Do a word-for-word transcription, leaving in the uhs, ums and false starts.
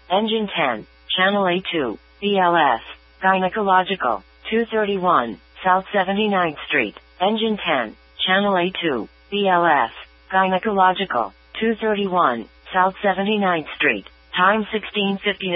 Engine ten, Channel A two, B L S, Gynecological, two thirty-one, South seventy-ninth Street. Engine ten, Channel A two, B L S, Gynecological, two thirty-one, South seventy-ninth Street. Time sixteen fifty.